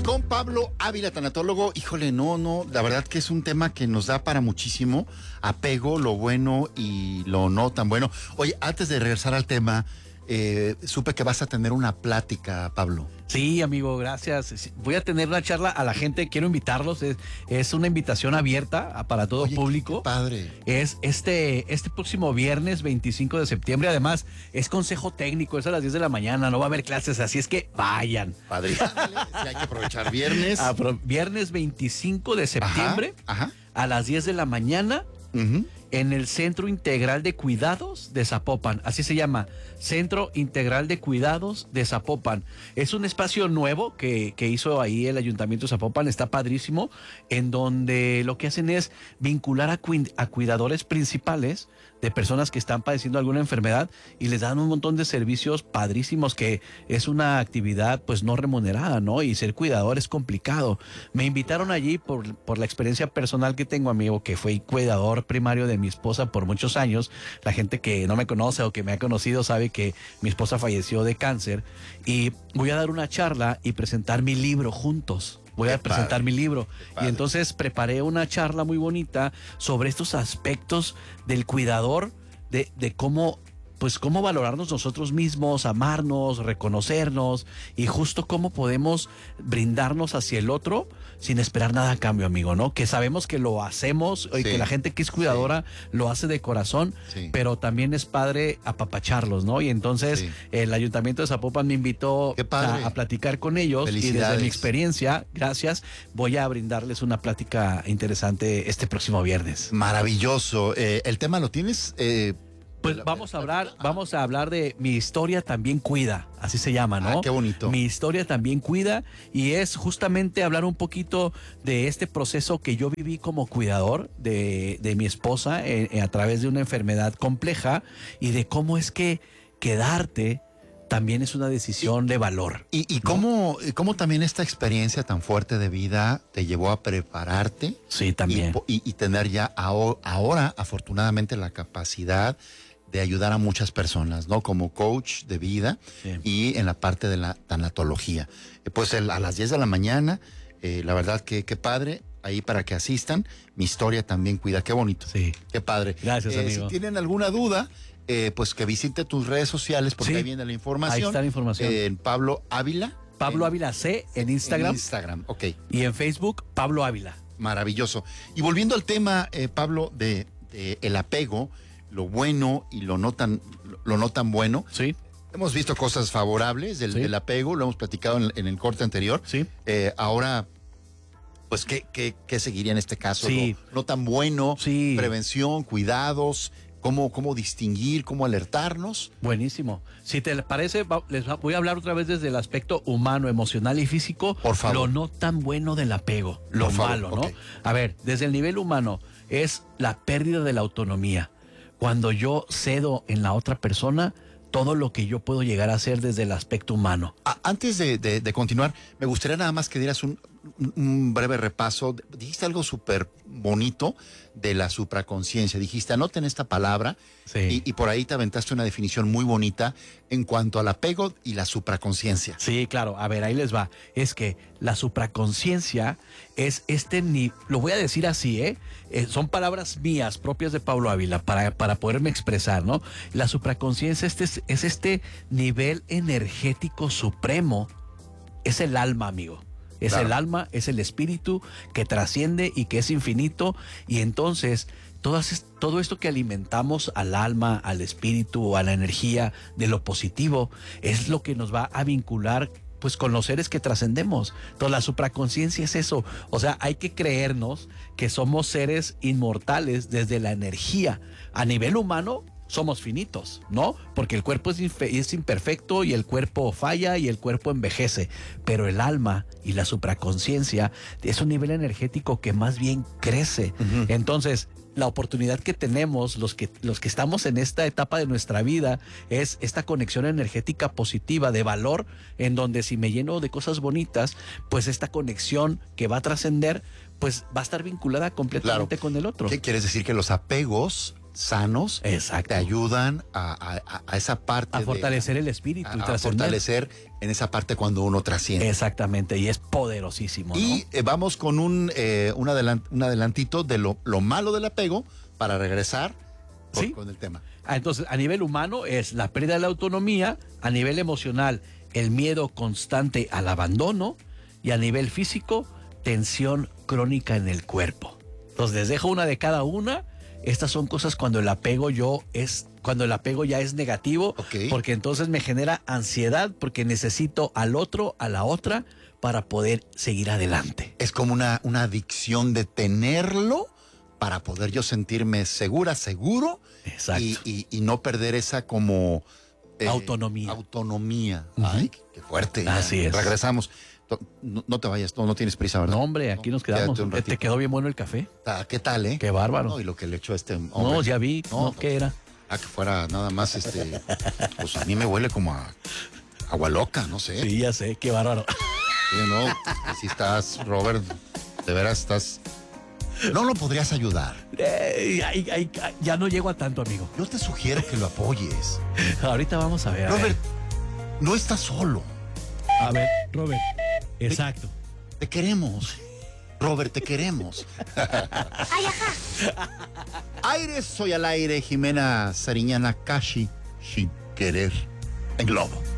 con Pablo Ávila, tanatólogo. Híjole, no, la verdad que es un tema que nos da para muchísimo apego, lo bueno y lo no tan bueno. Oye, antes de regresar al tema, supe que vas a tener una plática, Pablo. Sí, amigo, gracias. Voy a tener una charla a la gente, quiero invitarlos, es una invitación abierta para todo público. Qué padre. Es este próximo viernes 25 de septiembre, además es consejo técnico, es a las 10 de la mañana, no va a haber clases, así es que vayan. Padre, sí, hay que aprovechar viernes. Viernes 25 de septiembre, a las 10 de la mañana. En el Centro Integral de Cuidados de Zapopan, así se llama, Centro Integral de Cuidados de Zapopan. Es un espacio nuevo que hizo ahí el Ayuntamiento de Zapopan, está padrísimo, en donde lo que hacen es vincular a cuidadores principales de personas que están padeciendo alguna enfermedad y les dan un montón de servicios padrísimos, que es una actividad pues no remunerada, ¿no? Y ser cuidador es complicado. Me invitaron allí por la experiencia personal que tengo, amigo, que fue cuidador primario de mi esposa por muchos años. La gente que no me conoce o que me ha conocido sabe que mi esposa falleció de cáncer, y voy a dar una charla y presentar mi libro juntos. Voy a presentar mi libro. Y entonces preparé una charla muy bonita sobre estos aspectos del cuidador, de cómo, pues cómo valorarnos nosotros mismos, amarnos, reconocernos, y justo cómo podemos brindarnos hacia el otro sin esperar nada a cambio, amigo, ¿no? Que sabemos que lo hacemos, y que la gente que es cuidadora lo hace de corazón, pero también es padre apapacharlos, ¿no? Y entonces el Ayuntamiento de Zapopan me invitó a platicar con ellos, y desde mi experiencia, gracias, voy a brindarles una plática interesante este próximo viernes. Maravilloso. ¿El tema lo tienes? Pues vamos a hablar de Mi Historia También Cuida, así se llama, ¿no? Qué bonito. Mi Historia También Cuida, y es justamente hablar un poquito de este proceso que yo viví como cuidador de mi esposa a través de una enfermedad compleja, y de cómo es que quedarte también es una decisión de valor. ¿Y cómo también esta experiencia tan fuerte de vida te llevó a prepararte? Sí, también. Y tener ya ahora, afortunadamente, la capacidad de ayudar a muchas personas, ¿no? Como coach de vida y en la parte de la tanatología. Pues a las 10 de la mañana, la verdad que qué padre, ahí para que asistan. Mi Historia También Cuida, qué bonito. Sí. Qué padre. Gracias, amigo. Si tienen alguna duda, pues que visite tus redes sociales, porque ahí viene la información. Ahí está la información. En Pablo Ávila. Pablo Ávila C en Instagram. En Instagram, ok. Y en Facebook, Pablo Ávila. Maravilloso. Y volviendo al tema, Pablo, de el apego, lo bueno y lo no tan bueno. Sí. Hemos visto cosas favorables del apego, lo hemos platicado en el corte anterior. Sí. Ahora, pues, ¿qué seguiría en este caso? Sí. Lo no tan bueno, Sí. Prevención, cuidados, cómo distinguir, cómo alertarnos. Buenísimo. Si te parece, les voy a hablar otra vez desde el aspecto humano, emocional y físico. Por favor. Lo no tan bueno del apego, lo malo, ¿no? Okay. A ver, desde el nivel humano es la pérdida de la autonomía. Cuando yo cedo en la otra persona todo lo que yo puedo llegar a hacer desde el aspecto humano. Antes de continuar, me gustaría nada más que dieras un breve repaso. Dijiste algo súper bonito de la supraconciencia. Dijiste, anoten esta palabra, y por ahí te aventaste una definición muy bonita en cuanto al apego y la supraconciencia. Sí, claro. A ver, ahí les va. Es que la supraconciencia es lo voy a decir así, son palabras mías, propias de Pablo Ávila, para poderme expresar, ¿no? La supraconciencia es este nivel energético supremo, es el alma, amigo. Es el alma, es el espíritu que trasciende y que es infinito. Y entonces todo esto que alimentamos al alma, al espíritu, a la energía de lo positivo, es lo que nos va a vincular pues con los seres que trascendemos. Entonces la supraconciencia es eso. O sea, hay que creernos que somos seres inmortales desde la energía. A nivel humano somos finitos, ¿no? Porque el cuerpo es imperfecto, y el cuerpo falla y el cuerpo envejece, pero el alma y la supraconciencia es un nivel energético que más bien crece. Entonces, la oportunidad que tenemos los que estamos en esta etapa de nuestra vida es esta conexión energética positiva de valor, en donde si me lleno de cosas bonitas, pues esta conexión que va a trascender, pues va a estar vinculada completamente con el otro. ¿Qué quieres decir? Que los apegos sanos. Exacto. Te ayudan a esa parte. A fortalecer el espíritu. A fortalecer en esa parte cuando uno trasciende. Exactamente, y es poderosísimo, ¿no? Y vamos con un adelantito de lo malo del apego para regresar con el tema. Entonces, a nivel humano es la pérdida de la autonomía, a nivel emocional, el miedo constante al abandono, y a nivel físico, tensión crónica en el cuerpo. Entonces, les dejo una de cada una. Estas son cosas cuando el apego ya es negativo, porque entonces me genera ansiedad, porque necesito al otro, a la otra, para poder seguir adelante. Es como una adicción de tenerlo para poder yo sentirme seguro. Exacto. Y no perder esa como autonomía. Ay, qué fuerte. Así es. Regresamos. No te vayas, no tienes prisa, ¿verdad? No, hombre, aquí nos quedamos. ¿Te quedó bien bueno el café? ¿Qué tal, eh? Qué bárbaro. No, y lo que le echó a este hombre. No, ya vi. ¿Qué era? Que fuera nada más, pues a mí me huele como a agua loca, no sé. Sí, ya sé, qué bárbaro. Sí, no, si estás, Robert, de veras estás... No lo podrías ayudar. Ya no llego a tanto, amigo. Yo te sugiero que lo apoyes. Ahorita vamos a ver. Robert, no estás solo. A ver, Robert. Exacto. Te queremos. Robert, te queremos. Ay, ajá. Aire, soy al aire, Jimena Sariñana Kashi, sin querer, en Globo.